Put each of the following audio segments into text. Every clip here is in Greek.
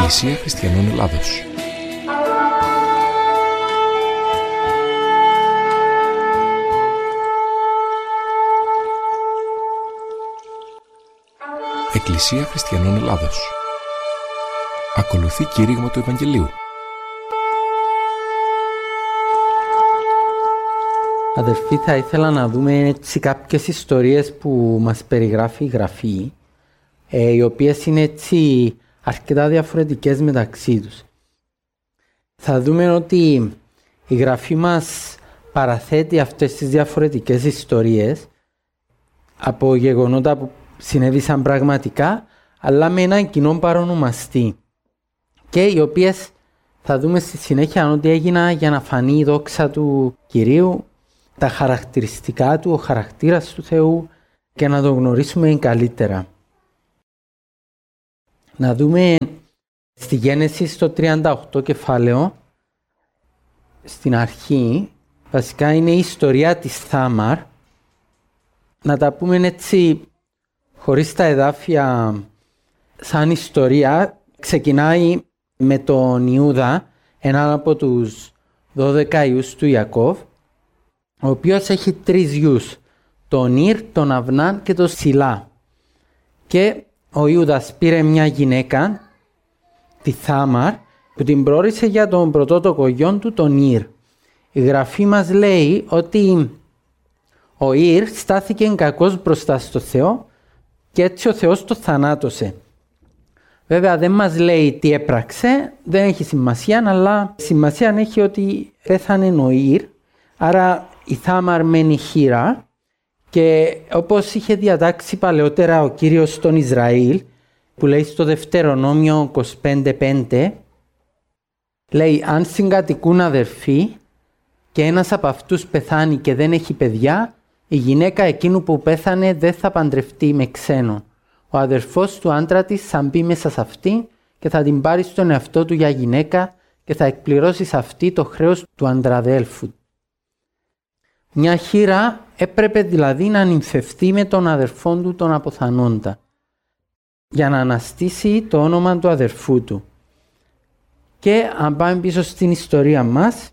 Εκκλησία Χριστιανών Ελλάδος. Εκκλησία Χριστιανών Ελλάδος. Ακολουθεί κήρυγμα του Ευαγγελίου. Αδελφοί, θα ήθελα να δούμε έτσι κάποιες ιστορίες που μας περιγράφει η Γραφή, οι οποίες είναι έτσι αρκετά διαφορετικές μεταξύ τους. Θα δούμε ότι η Γραφή μας παραθέτει αυτές τις διαφορετικές ιστορίες από γεγονότα που συνέβησαν πραγματικά, αλλά με έναν κοινό παρονομαστή, και οι οποίες θα δούμε στη συνέχεια ότι έγιναν για να φανεί η δόξα του Κυρίου, τα χαρακτηριστικά του, ο χαρακτήρας του Θεού, και να το γνωρίσουμε καλύτερα. Να δούμε στη Γένεση στο 38 κεφάλαιο, στην αρχή, βασικά είναι η ιστορία της Θάμαρ. Να τα πούμε έτσι χωρίς τα εδάφια σαν ιστορία. Ξεκινάει με τον Ιούδα, έναν από τους 12 ιούς του Ιακώβ, ο οποίος έχει 3 γιους, τον Ήρ, τον Αυνάν και τον Σιλά. Και ο Ιούδας πήρε μια γυναίκα, τη Θάμαρ, που την προώρισε για τον πρωτότοκο γιο του, τον Ήρ. Η Γραφή μας λέει ότι ο Ήρ στάθηκε κακός μπροστά στο Θεό και έτσι ο Θεός το θανάτωσε. Βέβαια δεν μας λέει τι έπραξε, δεν έχει σημασία, αλλά σημασία έχει ότι πέθανε ο Ήρ, άρα η Θάμαρ μένει χήρα, και όπως είχε διατάξει παλαιότερα ο Κύριος στον Ισραήλ, που λέει στο Δευτερονόμιο 25:5, λέει αν συγκατοικούν αδερφοί και ένας από αυτούς πεθάνει και δεν έχει παιδιά, η γυναίκα εκείνου που πέθανε δεν θα παντρευτεί με ξένο. Ο αδερφός του άντρα της θα μπει μέσα σε αυτή και θα την πάρει στον εαυτό του για γυναίκα και θα εκπληρώσει σε αυτή το χρέος του ανδραδέλφου. Μια χήρα έπρεπε δηλαδή να νυμφευτεί με τον αδερφόν του τον αποθανόντα, για να αναστήσει το όνομα του αδερφού του. Και αν πάμε πίσω στην ιστορία μας,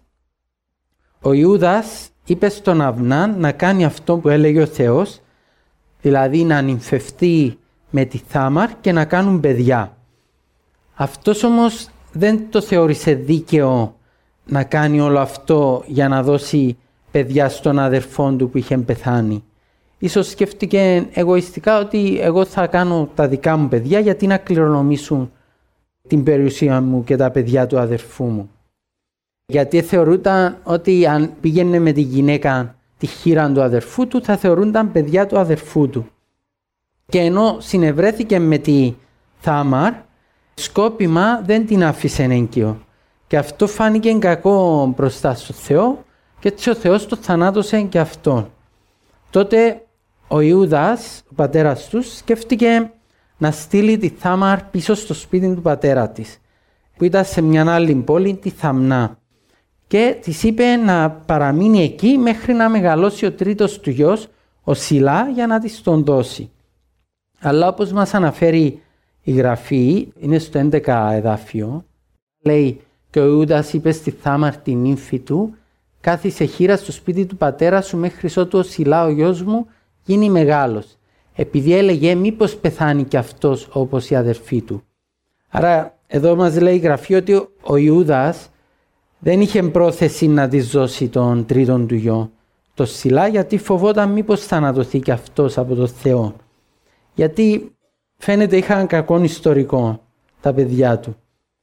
ο Ιούδας είπε στον Αυνάν να κάνει αυτό που έλεγε ο Θεός, δηλαδή να νυμφευτεί με τη Θάμαρ και να κάνουν παιδιά. Αυτός όμως δεν το θεώρησε δίκαιο να κάνει όλο αυτό για να δώσει παιδιά στον αδερφόν του που είχε πεθάνει. Ίσως σκέφτηκε εγωιστικά ότι εγώ θα κάνω τα δικά μου παιδιά γιατί να κληρονομήσουν την περιουσία μου και τα παιδιά του αδερφού μου. Γιατί θεωρούταν ότι αν πήγαινε με τη γυναίκα τη χείρα του αδερφού του θα θεωρούνταν παιδιά του αδερφού του. Και ενώ συνευρέθηκε με τη Θάμαρ, σκόπιμα δεν την άφησε έγκυο. Και αυτό φάνηκε κακό μπροστά στο Θεό και έτσι ο Θεός το θανάτωσε και αυτόν. Τότε ο Ιούδας, ο πατέρας τους, σκέφτηκε να στείλει τη Θάμαρ πίσω στο σπίτι του πατέρα της, που ήταν σε μια άλλη πόλη, τη Θαμνά. Και της είπε να παραμείνει εκεί μέχρι να μεγαλώσει ο τρίτος του γιος, ο Σιλά, για να της τον δώσει. Αλλά όπως μας αναφέρει η Γραφή, είναι στο 11 εδάφιο, λέει και ο Ιούδας είπε στη Θάμαρ την νύμφη του, κάθισε χείρα στο σπίτι του πατέρα σου μέχρι ότου ο Σιλά ο γιος μου γίνει μεγάλος, επειδή έλεγε μήπως πεθάνει κι αυτός όπως η αδερφή του. Άρα εδώ μας λέει η Γραφή ότι ο Ιούδας δεν είχε πρόθεση να της δώσει τον τρίτον του γιο, το Σιλά, γιατί φοβόταν μήπως θανατωθεί κι αυτός από τον Θεό. Γιατί φαίνεται είχαν κακόν ιστορικό τα παιδιά του.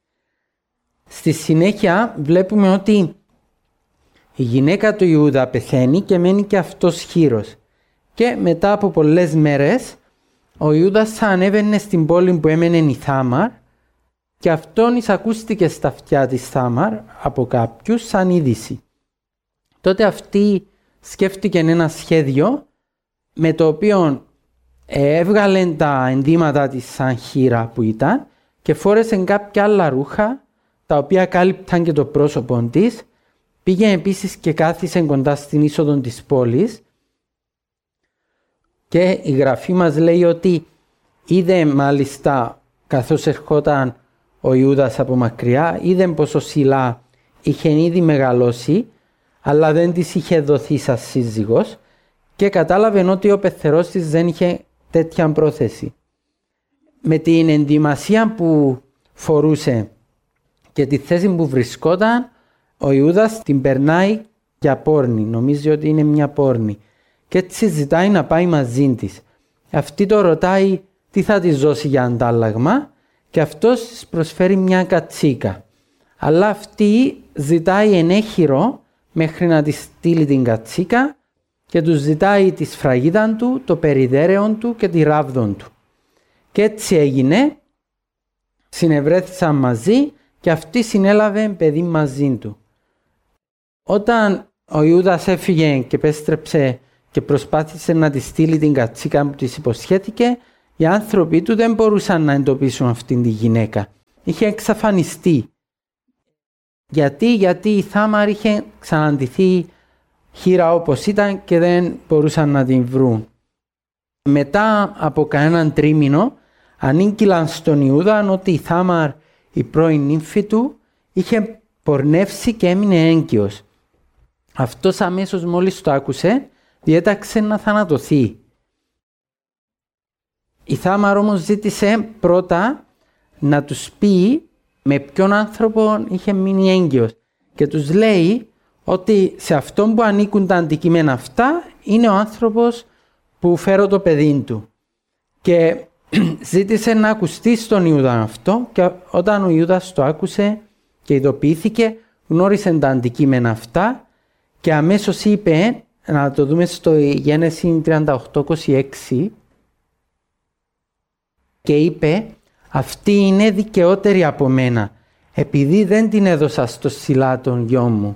Στη συνέχεια βλέπουμε ότι η γυναίκα του Ιούδα πεθαίνει και μένει και αυτός χήρος. Και μετά από πολλές μέρες ο Ιούδας θα ανέβαινε στην πόλη που έμενε η Θάμαρ και αυτόν εισακούστηκε στα αυτιά της Θάμαρ από κάποιους σαν είδηση. Τότε αυτή σκέφτηκε ένα σχέδιο με το οποίο έβγαλε τα ενδύματα της σαν χήρα που ήταν και φόρεσε κάποια άλλα ρούχα τα οποία κάλυπταν και το πρόσωπο της. Πήγε επίσης και κάθισε κοντά στην είσοδο της πόλης και η Γραφή μας λέει ότι είδε μάλιστα καθώς ερχόταν ο Ιούδας από μακριά, είδε πως ο Σιλά είχε ήδη μεγαλώσει, αλλά δεν της είχε δοθεί σαν σύζυγος και κατάλαβε ότι ο πεθερός της δεν είχε τέτοια πρόθεση. Με την ενδυμασία που φορούσε και τη θέση που βρισκόταν, ο Ιούδας την περνάει για πόρνη, νομίζει ότι είναι μια πόρνη και έτσι ζητάει να πάει μαζί της. Αυτή το ρωτάει τι θα της δώσει για αντάλλαγμα και αυτός της προσφέρει μια κατσίκα. Αλλά αυτή ζητάει ενέχειρο μέχρι να της στείλει την κατσίκα και του ζητάει τη σφραγίδα του, το περιδέρεον του και τη ράβδον του. Και έτσι έγινε, συνευρέθησαν μαζί και αυτή συνέλαβε παιδί μαζί του. Όταν ο Ιούδας έφυγε και επέστρεψε και προσπάθησε να της στείλει την κατσίκα που της υποσχέθηκε, οι άνθρωποι του δεν μπορούσαν να εντοπίσουν αυτήν τη γυναίκα. Είχε εξαφανιστεί. Γιατί η Θάμαρ είχε ξαναντηθεί χείρα όπως ήταν και δεν μπορούσαν να την βρουν. Μετά από κανέναν τρίμηνο ανήγγυλαν στον Ιούδα ότι η Θάμαρ, η πρώην νύμφη του, είχε πορνεύσει και έμεινε έγκυος. Αυτός αμέσως μόλις το άκουσε, διέταξε να θανατωθεί. Η Θάμαρ όμως ζήτησε πρώτα να τους πει με ποιον άνθρωπο είχε μείνει έγκυος και τους λέει ότι σε αυτόν που ανήκουν τα αντικείμενα αυτά είναι ο άνθρωπος που φέρω το παιδί του. Και ζήτησε να ακουστεί στον Ιούδα αυτό και όταν ο Ιούδας το άκουσε και ειδοποιήθηκε, γνώρισε τα αντικείμενα αυτά και αμέσως είπε, να το δούμε στο Γένεση 38-26, και είπε «Αυτή είναι δικαιότερη από μένα, επειδή δεν την έδωσα στο Σιλά τον γιο μου».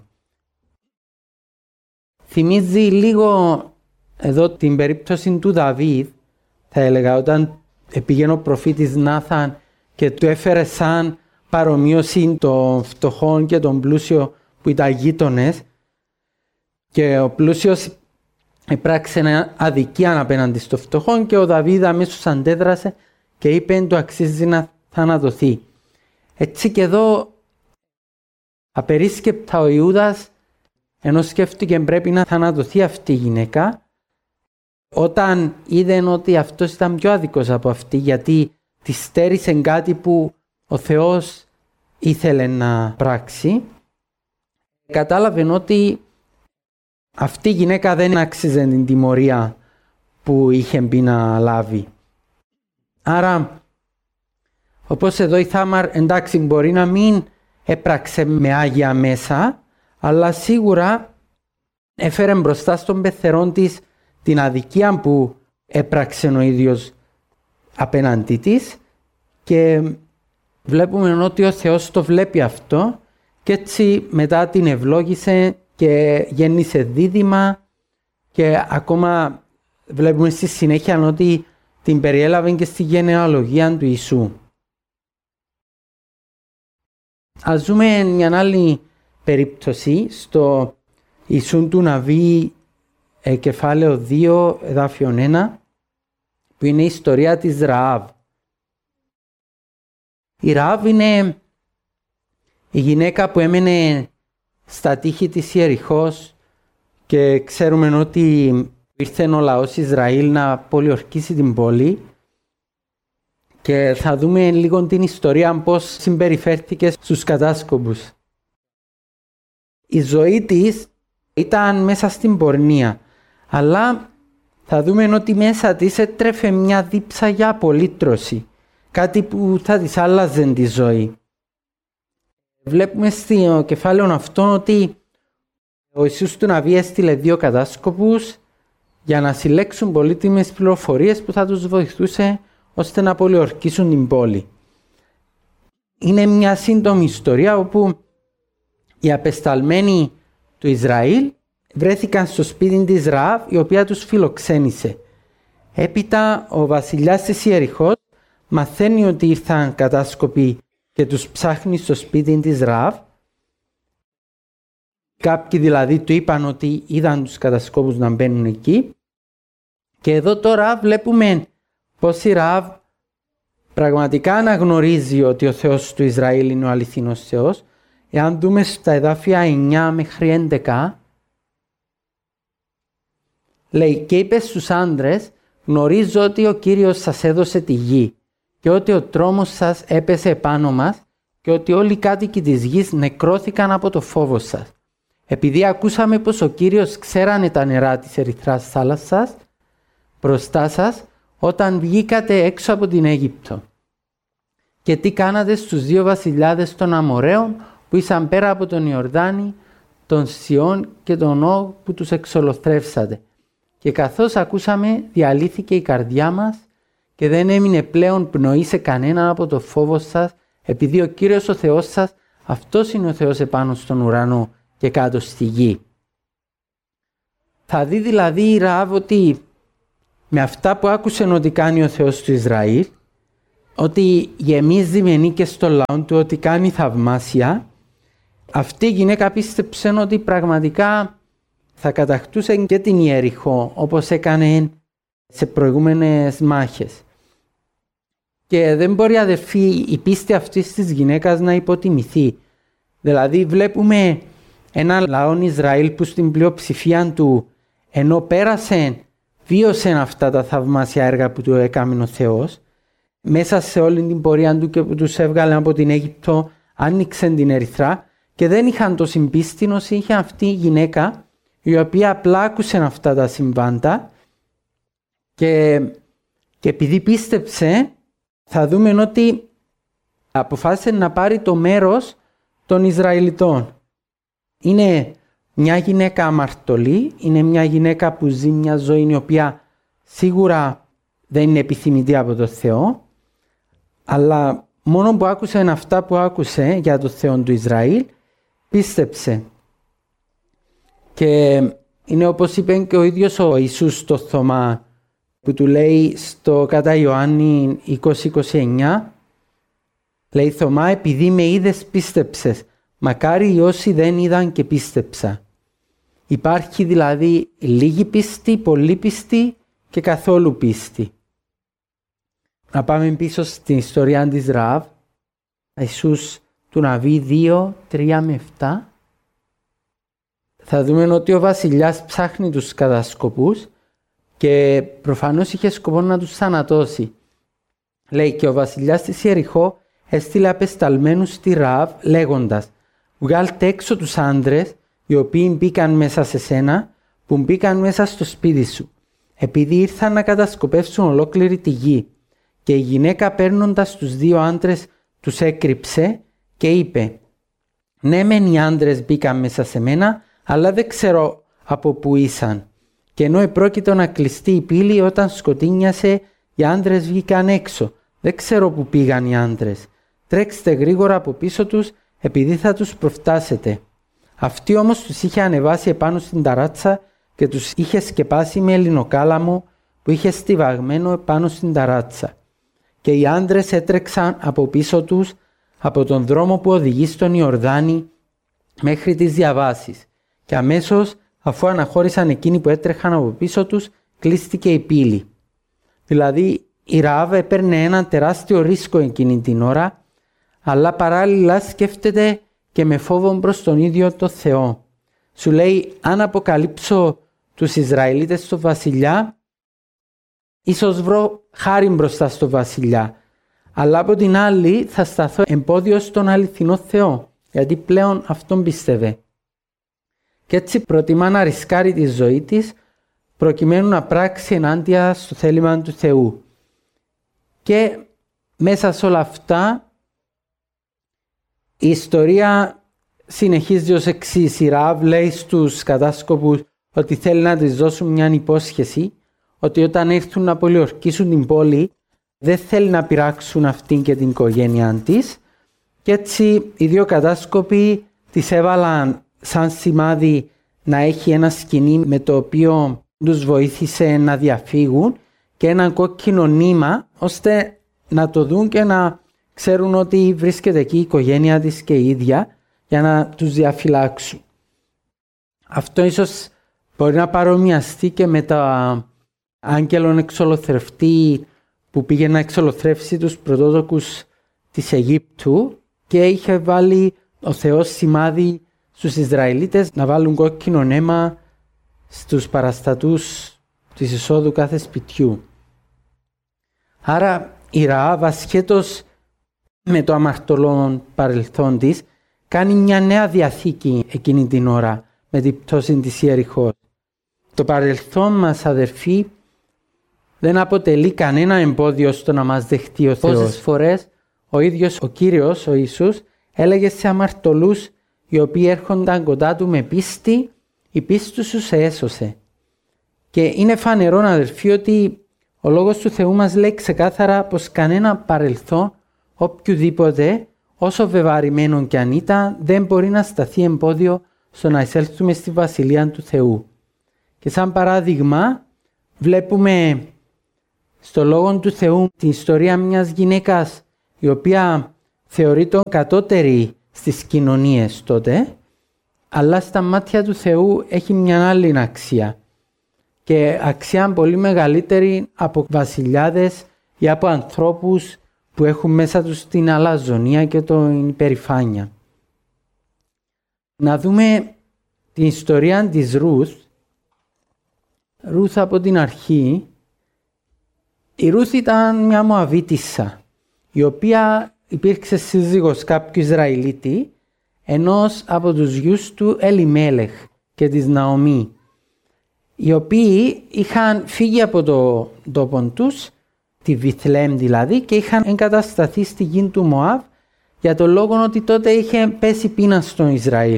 Θυμίζει λίγο εδώ την περίπτωση του Δαβίδ, θα έλεγα, όταν πήγαινε ο προφήτης Νάθαν και του έφερε σαν παρομοίωση των φτωχών και τον πλούσιο που ήταν γείτονες και ο πλούσιος επράξε αδικία απέναντι στο φτωχόν και ο Δαβίδ αμέσως αντέδρασε και είπε του αξίζει να θανατωθεί. Έτσι και εδώ απερίσκεπτα ο Ιούδας, ενώ σκέφτηκε πρέπει να θανατωθεί αυτή η γυναίκα, όταν είδε ότι αυτός ήταν πιο άδικος από αυτή, γιατί της στέρισε κάτι που ο Θεός ήθελε να πράξει, κατάλαβε ότι αυτή η γυναίκα δεν άξιζε την τιμωρία που είχε μπει να λάβει. Άρα, όπως εδώ η Θάμαρ, εντάξει, μπορεί να μην έπραξε με άγια μέσα, αλλά σίγουρα έφερε μπροστά στον πεθερόν της την αδικία που έπραξε ο ίδιος απέναντί της και βλέπουμε ότι ο Θεός το βλέπει αυτό και έτσι μετά την ευλόγησε και γέννησε δίδυμα και ακόμα βλέπουμε στη συνέχεια ότι την περιέλαβε και στη γενεαλογία του Ιησού. Ας δούμε μια άλλη περίπτωση στο Ιησούν του Ναβί κεφάλαιο 2 εδάφιο 1 που είναι η ιστορία της Ραάβ. Η Ραάβ είναι η γυναίκα που έμενε στα τείχη της Ιεριχώς και ξέρουμε ότι ήρθε ο λαός Ισραήλ να πολιορκήσει την πόλη και θα δούμε λίγο την ιστορία πώς συμπεριφέρθηκε στους κατάσκοπους. Η ζωή της ήταν μέσα στην πορνεία, αλλά θα δούμε ότι μέσα της έτρεφε μια δίψα για απολύτρωση, κάτι που θα της άλλαζε τη ζωή. Βλέπουμε στο κεφάλαιο αυτό ότι ο Ιησούς του Ναβί έστειλε 2 κατάσκοπους για να συλλέξουν πολύτιμες πληροφορίες που θα τους βοηθούσε ώστε να πολιορκήσουν την πόλη. Είναι μια σύντομη ιστορία όπου οι απεσταλμένοι του Ισραήλ βρέθηκαν στο σπίτι της Ραάβ, η οποία τους φιλοξένησε. Έπειτα ο βασιλιάς της Ιεριχώς μαθαίνει ότι ήρθαν κατάσκοποι και τους ψάχνει στο σπίτι της Ραάβ. Κάποιοι δηλαδή του είπαν ότι είδαν τους κατασκόπους να μπαίνουν εκεί. Και εδώ τώρα βλέπουμε πως η Ραάβ πραγματικά αναγνωρίζει ότι ο Θεός του Ισραήλ είναι ο αληθινός Θεός. Εάν δούμε στα εδάφια 9 μέχρι 11, λέει «Και είπε στους άντρες, γνωρίζω ότι ο Κύριος σας έδωσε τη γη και ότι ο τρόμος σας έπεσε επάνω μας και ότι όλοι οι κάτοικοι της γης νεκρώθηκαν από το φόβο σας. Επειδή ακούσαμε πως ο Κύριος ξέρανε τα νερά της ερυθράς θάλασσας μπροστά σας όταν βγήκατε έξω από την Αίγυπτο. Και τι κάνατε στους 2 βασιλιάδες των Αμοραίων που ήσαν πέρα από τον Ιορδάνη, τον Σιών και τον Όγ που τους εξολοθρεύσατε. Και καθώς ακούσαμε διαλύθηκε η καρδιά μας και δεν έμεινε πλέον πνοή σε κανέναν από το φόβο σας, επειδή ο Κύριος ο Θεός σας, αυτός είναι ο Θεός επάνω στον ουρανό και κάτω στη γη». Θα δει δηλαδή η Ραάβ ότι με αυτά που άκουσε ότι κάνει ο Θεός του Ισραήλ, ότι γεμίζει με νίκες στο λαό του, ότι κάνει θαυμάσια, αυτή η γυναίκα πίστεψε ότι πραγματικά θα κατακτούσε και την Ιεριχώ, όπως έκανε σε προηγούμενες μάχες. Και δεν μπορεί, αδερφοί, η πίστη αυτής της γυναίκας να υποτιμηθεί. Δηλαδή βλέπουμε ένα λαό Ισραήλ που στην πλειοψηφία του, ενώ πέρασε, βίωσε αυτά τα θαυμάσια έργα που του έκαμε ο Θεός, μέσα σε όλη την πορεία του και που τους έβγαλε από την Αίγυπτο, άνοιξε την Ερυθρά και δεν είχαν το συμπίστη όσο είχε αυτή η γυναίκα, η οποία απλά άκουσε αυτά τα συμβάντα και επειδή πίστεψε, θα δούμε ότι αποφάσισε να πάρει το μέρος των Ισραηλιτών. Είναι μια γυναίκα αμαρτωλή, είναι μια γυναίκα που ζει μια ζωή η οποία σίγουρα δεν είναι επιθυμητή από τον Θεό, αλλά μόνο που άκουσε αυτά που άκουσε για τον Θεό του Ισραήλ, πίστεψε. Και είναι όπως είπε και ο ίδιος ο Ιησούς στο Θωμά, που του λέει στο κατά Ιωάννη 20-29, λέει «Θωμά, επειδή με είδες πίστεψες, μακάρι οι όσοι δεν είδαν και πίστεψα». Υπάρχει δηλαδή λίγη πίστη, πολλή πίστη και καθόλου πίστη. Να πάμε πίσω στην ιστορία της Ραάβ, Ιησούς του Ναβί 2, 3 με 7. Θα δούμε ότι ο βασιλιάς ψάχνει τους κατασκοπούς και προφανώς είχε σκοπό να τους θανατώσει. Λέει «Και ο βασιλιάς της Ιεριχώ έστειλε απεσταλμένους στη Ραάβ λέγοντας «Βγάλτε έξω τους άντρες οι οποίοι μπήκαν μέσα σε σένα, που μπήκαν μέσα στο σπίτι σου, επειδή ήρθαν να κατασκοπεύσουν ολόκληρη τη γη». Και η γυναίκα παίρνοντας τους 2 άντρες τους έκρυψε και είπε «Ναι μεν οι άντρες μπήκαν μέσα σε μένα, αλλά δεν ξέρω από πού ήσαν. Και ενώ επρόκειτο να κλειστεί η πύλη όταν σκοτίνιασε, οι άντρες βγήκαν έξω. Δεν ξέρω πού πήγαν οι άντρες. Τρέξτε γρήγορα από πίσω τους, επειδή θα τους προφτάσετε». Αυτή όμως τους είχε ανεβάσει επάνω στην ταράτσα και τους είχε σκεπάσει με ελληνοκάλαμο που είχε στιβαγμένο επάνω στην ταράτσα. Και οι άντρες έτρεξαν από πίσω τους από τον δρόμο που οδηγεί στον Ιορδάνη μέχρι τις διαβάσεις. Και αμέσως, αφού αναχώρησαν εκείνοι που έτρεχαν από πίσω τους, κλείστηκε η πύλη. Δηλαδή η Ραάβ έπαιρνε ένα τεράστιο ρίσκο εκείνη την ώρα, αλλά παράλληλα σκέφτεται και με φόβο προς τον ίδιο το Θεό. Σου λέει, αν αποκαλύψω τους Ισραηλίτες στο βασιλιά, ίσως βρω χάρη μπροστά στο βασιλιά, αλλά από την άλλη θα σταθώ εμπόδιο στον αληθινό Θεό, γιατί πλέον αυτόν πίστευε. Και έτσι προτιμά να ρισκάρει τη ζωή της, προκειμένου να πράξει ενάντια στο θέλημα του Θεού. Και μέσα σε όλα αυτά, η ιστορία συνεχίζει ως εξής. Η Ραάβ λέει στους κατάσκοπους ότι θέλει να της δώσουν μια υπόσχεση, ότι όταν έρθουν να πολιορκήσουν την πόλη, δεν θέλει να πειράξουν αυτήν και την οικογένειά της. Και έτσι οι 2 κατάσκοποι της έβαλαν σαν σημάδι να έχει ένα σκηνή με το οποίο τους βοήθησε να διαφύγουν και ένα κόκκινο νήμα, ώστε να το δουν και να ξέρουν ότι βρίσκεται εκεί η οικογένεια της και η ίδια, για να τους διαφυλάξουν. Αυτό ίσως μπορεί να παρομοιαστεί και με τα άγγελον εξολοθρευτή που πήγε να εξολοθρεύσει τους πρωτότοκους της Αιγύπτου και είχε βάλει ο Θεός σημάδι στους Ισραηλίτες να βάλουν κόκκινο αίμα στους παραστατούς της εισόδου κάθε σπιτιού. Άρα η Ραάβ, ασχέτως με το αμαρτωλό παρελθόν της, κάνει μια νέα διαθήκη εκείνη την ώρα με την πτώση της Ιεριχώς. Το παρελθόν μας, αδερφοί, δεν αποτελεί κανένα εμπόδιο στο να μας δεχτεί ο Θεός. Πόσες φορές ο ίδιος ο Κύριος, ο Ιησούς, έλεγε σε αμαρτωλούς οι οποίοι έρχονταν κοντά του με πίστη, η πίστη σου σε έσωσε. Και είναι φανερό, αδερφοί, ότι ο Λόγος του Θεού μας λέει ξεκάθαρα πως κανένα παρελθόν, οποιουδήποτε, όσο βεβαρημένο κι αν ήταν, δεν μπορεί να σταθεί εμπόδιο στο να εισέλθουμε στη Βασιλεία του Θεού. Και σαν παράδειγμα, βλέπουμε στο Λόγο του Θεού την ιστορία μιας γυναίκας η οποία θεωρείται κατώτερη στις κοινωνίες τότε, αλλά στα μάτια του Θεού έχει μια άλλη αξία και αξία πολύ μεγαλύτερη από βασιλιάδες ή από ανθρώπους που έχουν μέσα τους την αλαζονία και την υπερηφάνεια. Να δούμε την ιστορία της Ρουθ. Ρουθ από την αρχή. Η Ρουθ ήταν μια Μωαβίτισσα, η οποία υπήρξε σύζυγος κάποιου Ισραηλίτη, ενός από τους γιους του Ελιμέλεχ και της Ναομή, οι οποίοι είχαν φύγει από το τόπο τους, τη Βιθλέμ δηλαδή, και είχαν εγκατασταθεί στη γη του Μωάβ για τον λόγο ότι τότε είχε πέσει πείνα στον Ισραήλ.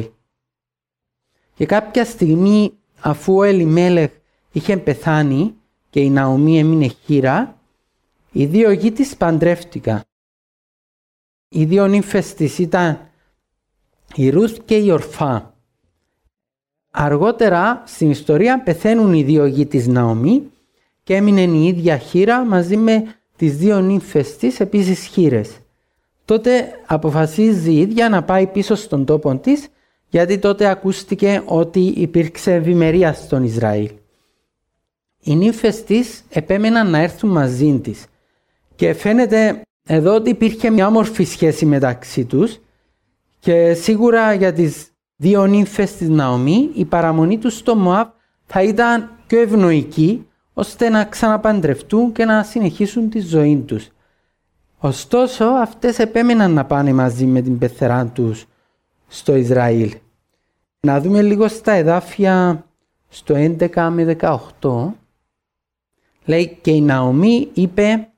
Και κάποια στιγμή, αφού ο Ελιμέλεχ είχε πεθάνει και η Ναομή έμεινε χήρα, οι δύο γη της παντρεύτηκαν. Οι δύο νύμφες της ήταν η Ρουθ και η Ορφά. Αργότερα στην ιστορία πεθαίνουν οι δύο γη της Ναομή και έμεινε η ίδια χήρα μαζί με τις δύο νύμφες της επίσης χήρες. Τότε αποφασίζει η ίδια να πάει πίσω στον τόπο της, γιατί τότε ακούστηκε ότι υπήρξε ευημερία στον Ισραήλ. Οι νύμφες της επέμεναν να έρθουν μαζί της και φαίνεται εδώ ότι υπήρχε μια όμορφη σχέση μεταξύ τους και σίγουρα για τις δύο νύμφες της Ναομή η παραμονή τους στο Μωάβ θα ήταν πιο ευνοϊκή ώστε να ξαναπαντρευτούν και να συνεχίσουν τη ζωή τους. Ωστόσο αυτές επέμεναν να πάνε μαζί με την πεθερά τους στο Ισραήλ. Να δούμε λίγο στα εδάφια στο 11 με 18. Λέει και η Ναομή είπε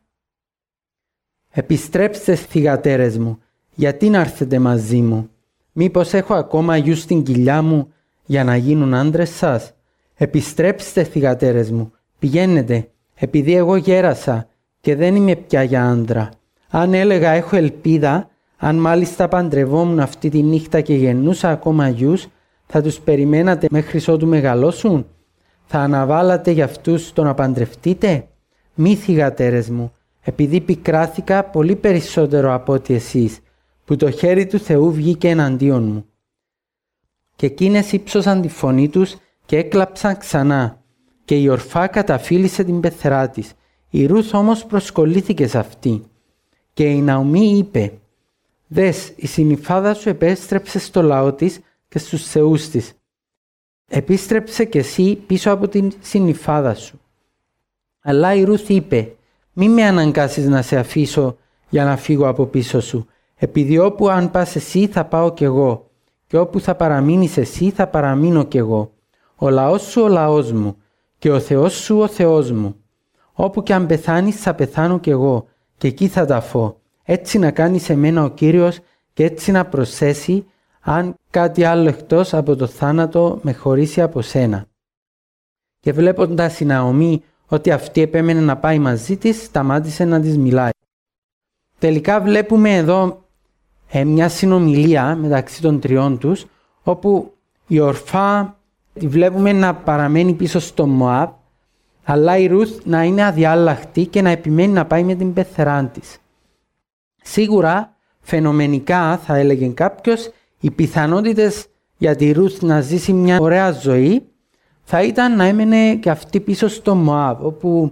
«Επιστρέψτε θυγατέρες μου, γιατί να έρθετε μαζί μου, μήπως έχω ακόμα γιους στην κοιλιά μου για να γίνουν άντρες σας. Επιστρέψτε θυγατέρες μου, πηγαίνετε, επειδή εγώ γέρασα και δεν είμαι πια για άντρα. Αν έλεγα έχω ελπίδα, αν μάλιστα παντρευόμουν αυτή τη νύχτα και γεννούσα ακόμα γιους, θα τους περιμένατε μέχρι ότου μεγαλώσουν. Θα αναβάλατε για αυτούς το να παντρευτείτε. Μη θυγατέρες μου, επειδή πικράθηκα πολύ περισσότερο από ότι εσείς, που το χέρι του Θεού βγήκε εναντίον μου». Και εκείνες ύψωσαν τη φωνή τους και έκλαψαν ξανά, και η Ορφά καταφύλισε την πεθερά της. Η Ρουθ όμως προσκολήθηκε σε αυτή. Και η Ναομή είπε «Δες, η συνυφάδα σου επέστρεψε στο λαό της και στους θεούς της. Επίστρεψε κι εσύ πίσω από την συνυφάδα σου». Αλλά η Ρουθ είπε «Μη με αναγκάσεις να σε αφήσω για να φύγω από πίσω σου, επειδή όπου αν πας εσύ θα πάω κι εγώ, και όπου θα παραμείνεις εσύ θα παραμείνω κι εγώ. Ο λαός σου ο λαός μου, και ο Θεός σου ο Θεός μου. Όπου κι αν πεθάνεις θα πεθάνω κι εγώ, και εκεί θα ταφώ. Έτσι να κάνει σε μένα ο Κύριος και έτσι να προσθέσει, αν κάτι άλλο εκτός από το θάνατο με χωρίσει από σένα». Και βλέποντας η Ναομή ότι αυτή επέμενε να πάει μαζί της, σταμάτησε να της μιλάει. Τελικά βλέπουμε εδώ μια συνομιλία μεταξύ των τριών τους, όπου η Ορφά τη βλέπουμε να παραμένει πίσω στο Μωάβ, αλλά η Ρουθ να είναι αδιάλαχτη και να επιμένει να πάει με την πεθερά της. Σίγουρα, φαινομενικά θα έλεγε κάποιος, οι πιθανότητες για τη Ρουθ να ζήσει μια ωραία ζωή θα ήταν να έμενε και αυτή πίσω στο Μωάβ, όπου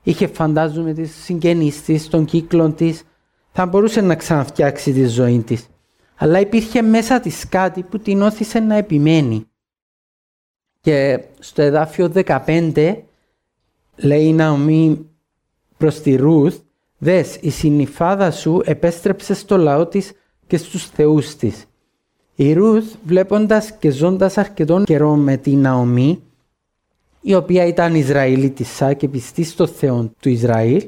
είχε φαντάζομαι τις συγγενείς της, τον κύκλο της, θα μπορούσε να ξαναφτιάξει τη ζωή της. Αλλά υπήρχε μέσα της κάτι που την όθησε να επιμένει. Και στο εδάφιο 15 λέει η Ναομή προς τη Ρούθ, «Δες, η συνυφάδα σου επέστρεψε στο λαό της και στους θεούς της». Η Ρούθ, βλέποντας και ζώντας αρκετόν καιρό με την Ναομή, η οποία ήταν Ισραηλίτισσα και πιστή στο Θεό του Ισραήλ,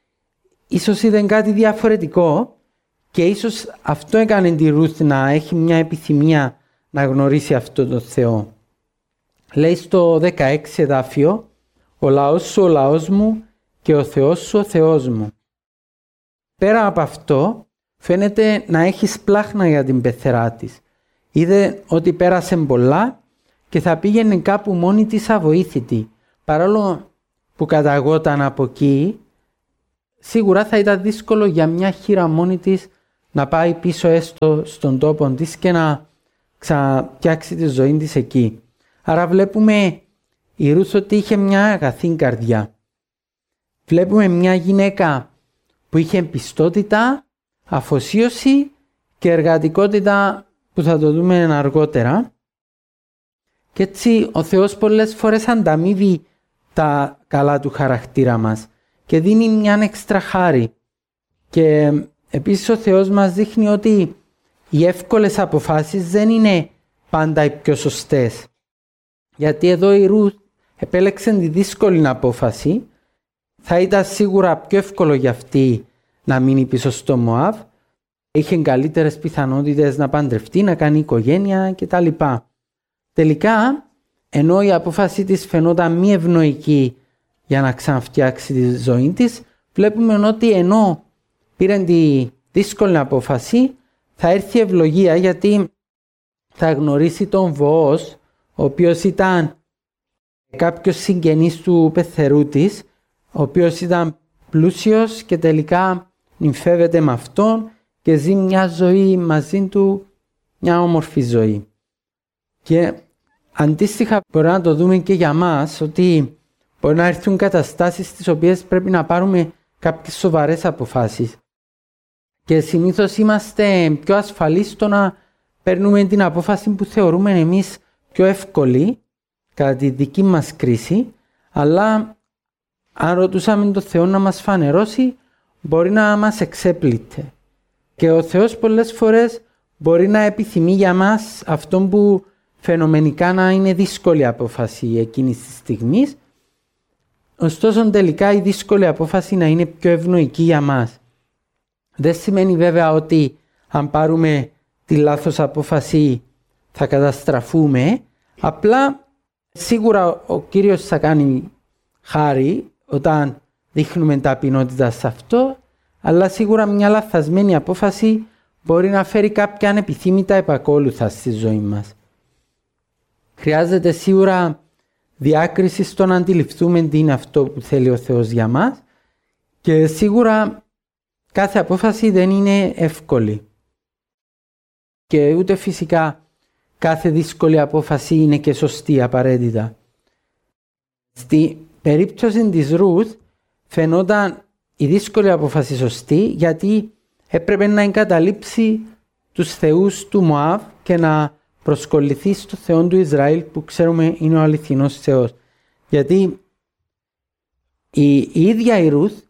ίσως είδε κάτι διαφορετικό και ίσως αυτό έκανε τη Ρούθ να έχει μια επιθυμία να γνωρίσει αυτό το Θεό. Λέει στο 16 εδάφιο, «Ο λαός σου ο λαός μου και ο Θεός σου ο Θεός μου». Πέρα από αυτό, φαίνεται να έχει σπλάχνα για την πεθερά της. Είδε ότι πέρασε πολλά και θα πήγαινε κάπου μόνη της αβοήθητη. Παρόλο που καταγόταν από εκεί, σίγουρα θα ήταν δύσκολο για μια χήρα μόνη της να πάει πίσω έστω στον τόπο της και να ξαναπιάξει τη ζωή της εκεί. Άρα βλέπουμε η Ρούθ ότι είχε μια αγαθή καρδιά. Βλέπουμε μια γυναίκα που είχε πιστότητα, αφοσίωση και εργατικότητα που θα το δούμε αργότερα. Και έτσι ο Θεός πολλές φορές ανταμείβει τα καλά του χαρακτήρα μας και δίνει μια έξτρα χάρη. Και επίσης ο Θεός μας δείχνει ότι οι εύκολες αποφάσεις δεν είναι πάντα οι πιο σωστές. Γιατί εδώ η Ρούθ επέλεξε τη δύσκολη απόφαση. Θα ήταν σίγουρα πιο εύκολο για αυτή να μείνει πίσω στο Μωάβ. Είχε καλύτερες πιθανότητες να παντρευτεί, να κάνει οικογένεια κτλ. Τελικά, ενώ η απόφαση της φαινόταν μη ευνοϊκή για να ξαναφτιάξει τη ζωή της, βλέπουμε ότι ενώ πήρε τη δύσκολη απόφαση, θα έρθει ευλογία γιατί θα γνωρίσει τον Βοός, ο οποίος ήταν κάποιος συγγενής του πεθερού της, ο οποίος ήταν πλούσιος και τελικά νυμφεύεται με αυτόν και ζει μια ζωή μαζί του, μια όμορφη ζωή. Και αντίστοιχα μπορεί να το δούμε και για μας, ότι μπορεί να έρθουν καταστάσεις στις οποίες πρέπει να πάρουμε κάποιες σοβαρές αποφάσεις. Και συνήθως είμαστε πιο ασφαλείς στο να παίρνουμε την απόφαση που θεωρούμε εμείς πιο εύκολη κατά τη δική μας κρίση, αλλά αν ρωτούσαμε τον Θεό να μας φανερώσει, μπορεί να μας εξέπλητε. Και ο Θεός πολλές φορές μπορεί να επιθυμεί για μας αυτό που φαινομενικά να είναι δύσκολη απόφαση εκείνης της στιγμής, ωστόσο τελικά η δύσκολη απόφαση να είναι πιο ευνοϊκή για μας. Δεν σημαίνει βέβαια ότι αν πάρουμε τη λάθος απόφαση θα καταστραφούμε, απλά σίγουρα ο Κύριος θα κάνει χάρη όταν δείχνουμε ταπεινότητα σε αυτό, αλλά σίγουρα μια λαθασμένη απόφαση μπορεί να φέρει κάποια ανεπιθύμητα επακόλουθα στη ζωή μας. Χρειάζεται σίγουρα διάκριση στο να αντιληφθούμε τι είναι αυτό που θέλει ο Θεός για μας και σίγουρα κάθε απόφαση δεν είναι εύκολη. Και ούτε φυσικά κάθε δύσκολη απόφαση είναι και σωστή απαραίτητα. Στη περίπτωση της Ρούθ φαινόταν η δύσκολη απόφαση σωστή γιατί έπρεπε να εγκαταλείψει τους θεούς του Μωάβ και να προσκολληθεί στο Θεό του Ισραήλ που ξέρουμε είναι ο αληθινός Θεός. Γιατί η ίδια η Ρούθ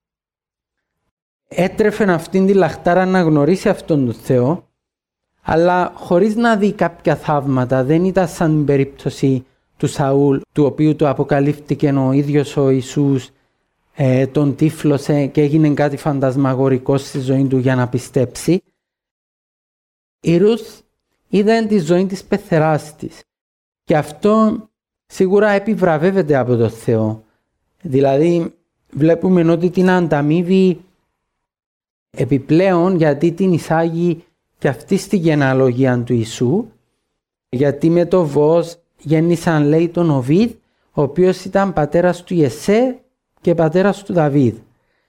έτρεφε αυτήν τη λαχτάρα να γνωρίσει αυτόν τον Θεό, αλλά χωρίς να δει κάποια θαύματα. Δεν ήταν σαν την περίπτωση του Σαούλ, του οποίου του αποκαλύφθηκε ο ίδιος ο Ιησούς, τον τύφλωσε και έγινε κάτι φαντασμαγορικό στη ζωή του για να πιστέψει. Η Ρούθ είδε τη ζωή της πεθεράς της και αυτό σίγουρα επιβραβεύεται από τον Θεό. Δηλαδή βλέπουμε ότι την ανταμείβει επιπλέον γιατί την εισάγει και αυτή στη γενεαλογία του Ιησού, γιατί με το Βοός γέννησαν λέει τον Οβίδ, ο οποίος ήταν πατέρας του Ιεσέ και πατέρας του Δαβίδ.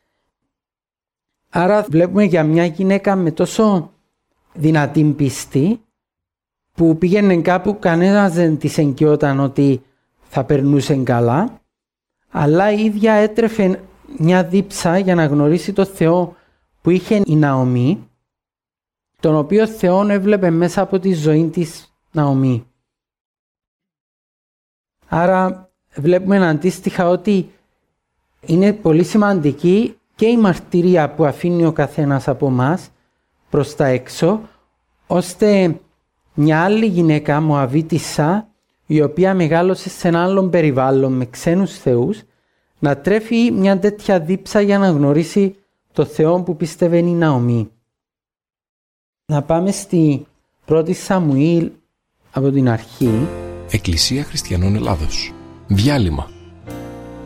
Άρα βλέπουμε για μια γυναίκα με τόσο δυνατή πίστη που πήγαινε κάπου κανένας δεν της εγκαιόταν ότι θα περνούσε καλά, αλλά η ίδια έτρεφε μια δίψα για να γνωρίσει το Θεό που είχε η Ναομή, τον οποίο Θεόν έβλεπε μέσα από τη ζωή της Ναομή. Άρα βλέπουμε αντίστοιχα ότι είναι πολύ σημαντική και η μαρτυρία που αφήνει ο καθένας από μας προς τα έξω, ώστε μια άλλη γυναίκα, Μωαβίτισσα, η οποία μεγάλωσε σε ένα άλλο περιβάλλον με ξένους θεούς, να τρέφει μια τέτοια δίψα για να γνωρίσει το Θεό που πίστευε η Ναομή. Να πάμε στη 1η Σαμουήλ από την αρχή. Εκκλησία Χριστιανών Ελλάδος. Διάλειμμα.